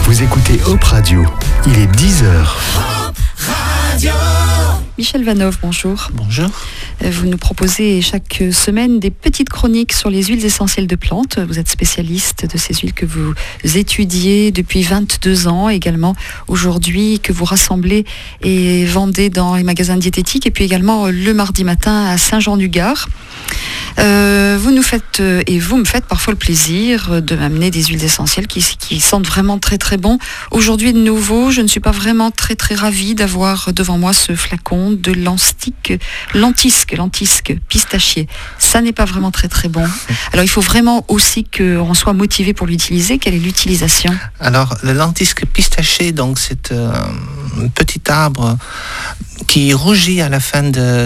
Vous écoutez Hop Radio, il est 10h. Michel Vanov, bonjour. Bonjour. Vous nous proposez chaque semaine des petites chroniques sur les huiles essentielles de plantes. Vous êtes spécialiste de ces huiles que vous étudiez depuis 22 ans, également aujourd'hui que vous rassemblez et vendez dans les magasins diététiques, et puis également le mardi matin à Saint-Jean-du-Gard. Vous me faites parfois le plaisir de m'amener des huiles essentielles qui sentent vraiment très très bon. Aujourd'hui de nouveau, je ne suis pas vraiment très très ravie d'avoir devant moi ce flacon de lentisque pistachier. Ça n'est pas vraiment très très bon. Alors il faut vraiment aussi qu'on soit motivé pour l'utiliser. Quelle est l'utilisation ? Alors le lentisque pistachier, donc c'est un petit arbre qui rougit à la fin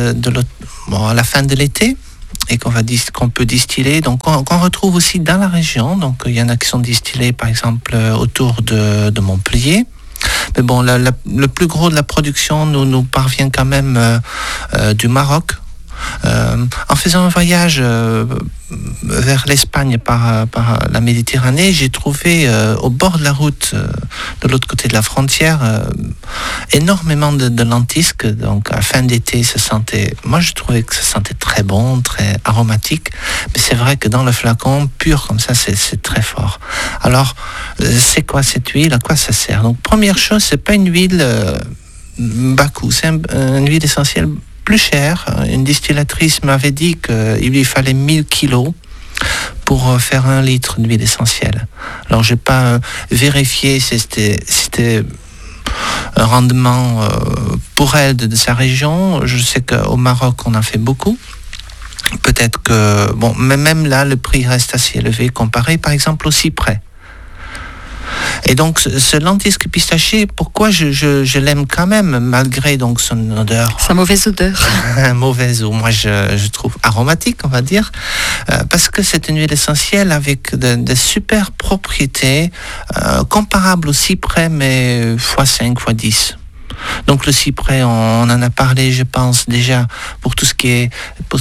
à la fin de l'été, et qu'on peut distiller, donc qu'on retrouve aussi dans la région. Donc il y en a qui sont distillés par exemple autour de Montpellier. Mais bon, le plus gros de la production nous parvient quand même du Maroc. En faisant un voyage vers l'Espagne par la Méditerranée, j'ai trouvé au bord de la route, de l'autre côté de la frontière, énormément de lentisques. Donc à la fin d'été, moi je trouvais que ça sentait très bon, très aromatique. Mais c'est vrai que dans le flacon, pur comme ça, c'est très fort. Alors, c'est quoi cette huile ? À quoi ça sert ? Donc première chose, c'est pas une huile bas coût, c'est une huile essentielle plus cher. Une distillatrice m'avait dit qu'il lui fallait 1000 kilos pour faire 1 litre d'huile essentielle. Alors j'ai pas vérifié si c'était un rendement pour elle de sa région. Je sais qu'au Maroc on en fait beaucoup. Peut-être que mais même là le prix reste assez élevé comparé par exemple au cyprès. Et donc ce lentisque pistachier, pourquoi je l'aime quand même malgré donc son odeur. Sa mauvaise odeur. Mauvaise, ou moi je trouve aromatique, on va dire, parce que c'est une huile essentielle avec de super propriétés comparables au cyprès mais x5, x10. Donc le cyprès, on en a parlé, je pense déjà pour tout ce qui est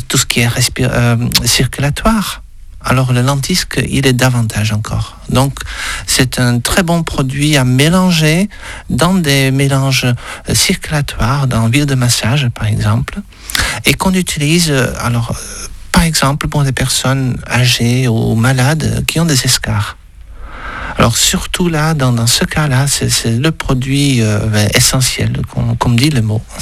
circulatoire. Alors le lentisque, il est davantage encore. Donc c'est un très bon produit à mélanger dans des mélanges circulatoires, dans l'huile de massage par exemple, et qu'on utilise par exemple pour des personnes âgées ou malades qui ont des escarres. Alors surtout là, dans ce cas-là, c'est le produit essentiel, comme dit le mot.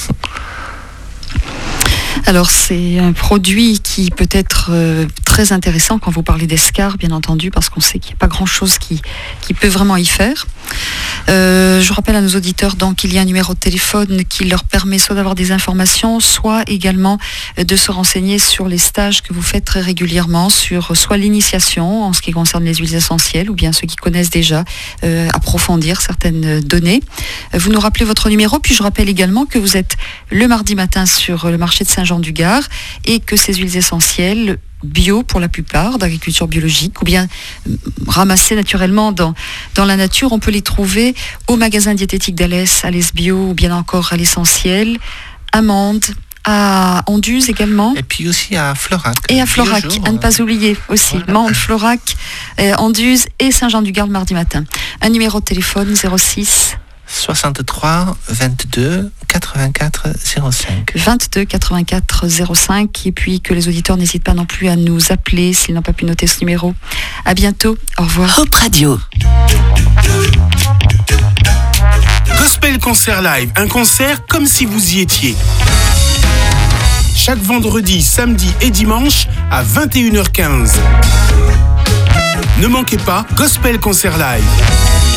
Alors c'est un produit qui peut être très intéressant quand vous parlez d'escarres, bien entendu, parce qu'on sait qu'il n'y a pas grand-chose qui peut vraiment y faire. Je rappelle à nos auditeurs donc qu'il y a un numéro de téléphone qui leur permet soit d'avoir des informations, soit également de se renseigner sur les stages que vous faites très régulièrement, sur soit l'initiation en ce qui concerne les huiles essentielles, ou bien ceux qui connaissent déjà approfondir certaines données. Vous nous rappelez votre numéro, puis je rappelle également que vous êtes le mardi matin sur le marché de Saint-Jean-du-Gard et que ces huiles essentielles bio pour la plupart, d'agriculture biologique, ou bien ramassées naturellement dans la nature, on peut les trouver au magasin diététique d'Alès, Alès Bio, ou bien encore à l'Essentiel, à Mende, à Anduze également. Et puis aussi à Florac. Et à Florac, à ne pas oublier aussi. Voilà. Mende, Florac, Anduze et Saint-Jean-du-Gard le mardi matin. Un numéro de téléphone 06 63 22 84 05. 22 84 05, et puis que les auditeurs n'hésitent pas non plus à nous appeler s'ils n'ont pas pu noter ce numéro. À bientôt, au revoir. Hop Radio. Gospel Concert Live, un concert comme si vous y étiez. Chaque vendredi, samedi et dimanche à 21h15. Ne manquez pas Gospel Concert Live.